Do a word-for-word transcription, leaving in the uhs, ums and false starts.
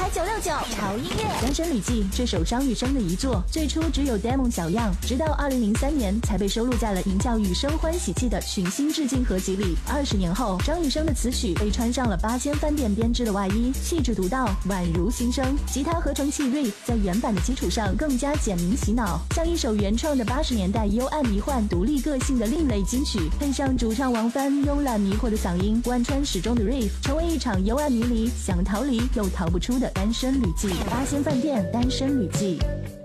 百九六九潮音乐。 《单身旅记》这首张雨生的遗作，最初只有 demo 小样，直到二零零三年才被收录在了名叫《雨生欢喜记》的群星致敬合集里。二十年后，张雨生的词曲被穿上了八仙饭店编织的外衣，气质独到，宛如新生。吉他合成器 riff 在原版的基础上更加简明洗脑，像一首原创的八十年代幽暗迷幻、独立个性的另类金曲，配上主唱王帆慵懒迷惑的嗓音，贯穿始终的 riff， 成为一场幽暗迷离、想逃离又逃不出的单身旅记。八仙饭店单身旅记。